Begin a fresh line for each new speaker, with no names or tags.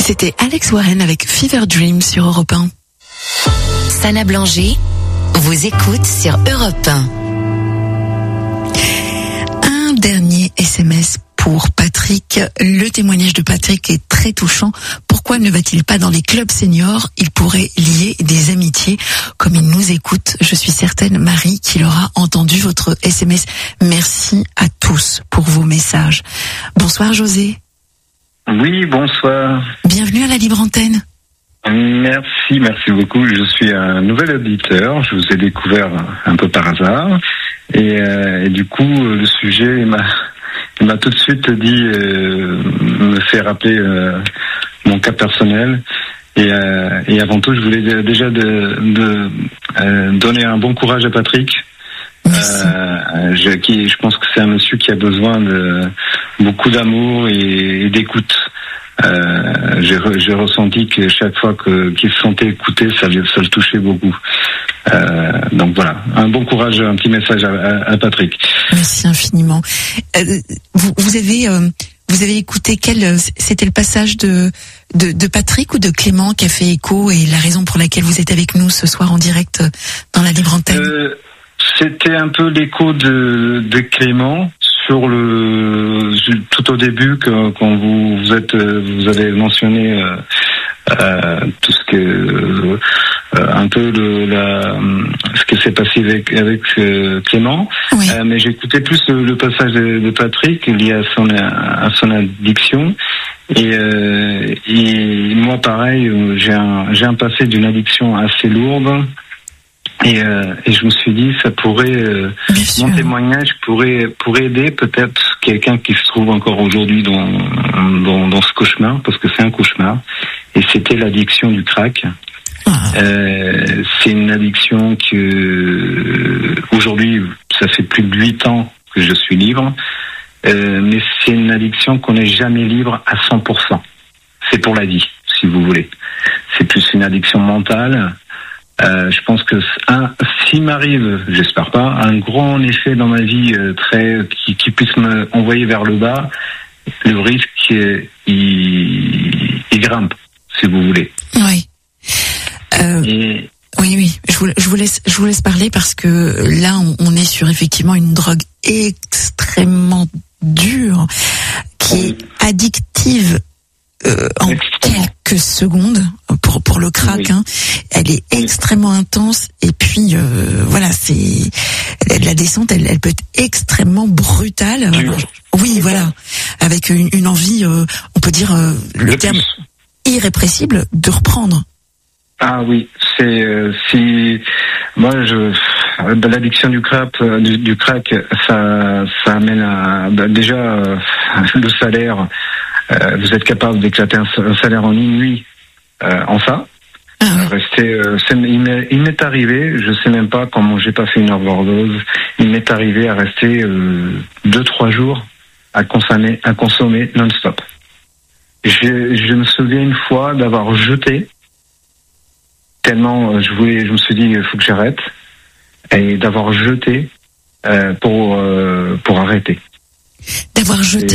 C'était Alex Warren avec Fever Dream sur Europe 1.
Sana Blanger vous écoute sur Europe 1.
Un dernier SMS pour Patrick. Le témoignage de Patrick est très touchant. Pourquoi ne va-t-il pas dans les clubs seniors? Il pourrait lier des amitiés. Comme il nous écoute, je suis certaine, Marie, qu'il aura entendu votre SMS. Merci à tous pour vos messages. Bonsoir José.
Oui, bonsoir.
Bienvenue à la Libre Antenne.
Merci beaucoup. Je suis un nouvel auditeur. Je vous ai découvert un peu par hasard. Et du coup, le sujet il m'a tout de suite dit, me fait rappeler mon cas personnel. Et avant tout, je voulais déjà donner un bon courage à Patrick. Je pense que c'est un monsieur qui a besoin de beaucoup d'amour et d'écoute. J'ai ressenti que chaque fois qu'il se sentait écouté, ça le touchait beaucoup. Donc voilà, un bon courage, un petit message à Patrick.
Merci infiniment. Vous avez écouté c'était le passage de Patrick ou de Clément qui a fait écho et la raison pour laquelle vous êtes avec nous ce soir en direct dans la Libre Antenne?
C'était un peu l'écho de Clément sur tout au début quand vous avez mentionné tout ce que un peu ce qui s'est passé avec Clément.
Oui.
Mais j'écoutais plus le passage de Patrick lié à son addiction. Et moi pareil, j'ai un passé d'une addiction assez lourde. Et je me suis dit, ça pourrait, mon témoignage pourrait aider peut-être quelqu'un qui se trouve encore aujourd'hui dans ce cauchemar, parce que c'est un cauchemar. Et c'était l'addiction du crack. C'est une addiction que, aujourd'hui, ça fait plus de 8 ans que je suis libre. Mais c'est une addiction qu'on n'est jamais libre à 100%. C'est pour la vie, si vous voulez. C'est plus une addiction mentale. Je pense que s'il m'arrive, j'espère pas, un grand effet dans ma vie qui puisse me envoyer vers le bas, le risque il grimpe, si vous voulez.
Oui. Oui. Je vous laisse parler parce que là on est sur effectivement une drogue extrêmement dure qui est addictive. En quelques secondes pour le crack, hein. Elle est extrêmement intense et puis voilà, c'est la descente, elle peut être extrêmement brutale. Oui, voilà, avec une envie, on peut dire le terme irrépressible de reprendre.
Ah oui, moi l'addiction du crack, ça amène à déjà le salaire. Vous êtes capable d'éclater un salaire en une nuit en ça. Il m'est arrivé, je sais même pas comment j'ai pas fait une overdose, il m'est arrivé à rester 2-3 jours à consommer non-stop. Je me souviens une fois d'avoir jeté tellement je me suis dit il faut que j'arrête, et d'avoir jeté pour arrêter.
D'avoir jeté